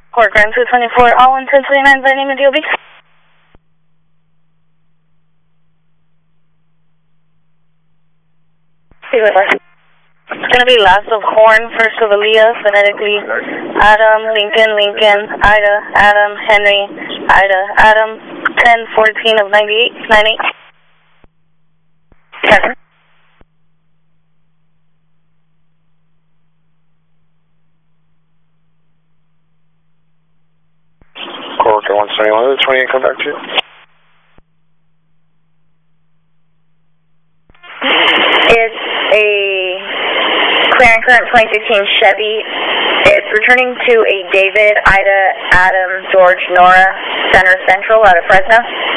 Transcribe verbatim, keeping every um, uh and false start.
Port Grand two twenty-four, all one ten twenty-nine, by name of D O B. It's going to be last of Horn, first of Aaliyah, phonetically Adam, Lincoln, Lincoln, Ida, Adam, Henry, Ida, Adam, ten fourteen of ninety-eight, ninety-eight. Yes. Corker one seventy-one, twenty-eight, come back to you. It's a clear and current twenty sixteen Chevy. It's returning to a David, Ida, Adam, George, Nora, Center Central out of Fresno.